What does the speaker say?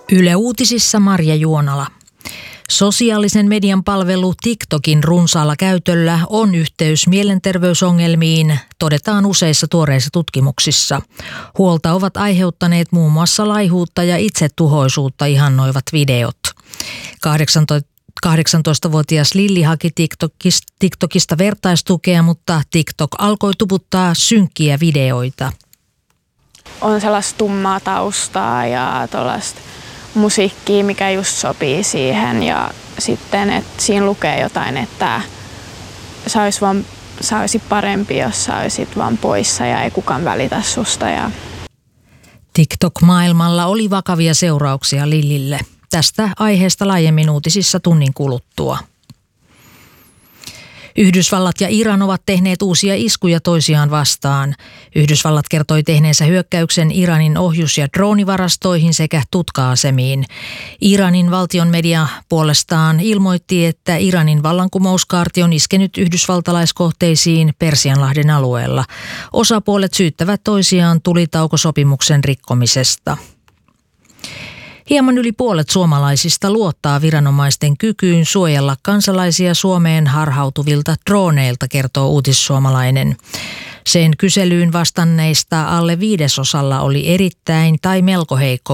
Yle Uutisissa Marja Juonala. Sosiaalisen median palvelu TikTokin runsaalla käytöllä on yhteys mielenterveysongelmiin, todetaan useissa tuoreissa tutkimuksissa. Huolta ovat aiheuttaneet muun muassa laihuutta ja itsetuhoisuutta ihannoivat videot. 18-vuotias Lilli haki TikTokista vertaistukea, mutta TikTok alkoi tuputtaa synkkiä videoita. On sellaista tummaa taustaa ja tuollaista musiikkia, mikä just sopii siihen, ja sitten, että siinä lukee jotain, että sä olisit parempi, jos sä olisit vaan poissa ja ei kukaan välitä susta. Ja TikTok-maailmalla oli vakavia seurauksia Lillille. Tästä aiheesta laajemmin uutisissa tunnin kuluttua. Yhdysvallat ja Iran ovat tehneet uusia iskuja toisiaan vastaan. Yhdysvallat kertoi tehneensä hyökkäyksen Iranin ohjus- ja droonivarastoihin sekä tutka-asemiin. Iranin valtion media puolestaan ilmoitti, että Iranin vallankumouskaarti on iskenyt yhdysvaltalaiskohteisiin Persianlahden alueella. Osapuolet syyttävät toisiaan tulitaukosopimuksen rikkomisesta. Hieman yli puolet suomalaisista luottaa viranomaisten kykyyn suojella kansalaisia Suomeen harhautuvilta drooneilta, kertoo Uutissuomalainen. Sen kyselyyn vastanneista alle 1/5 oli erittäin tai melko heikko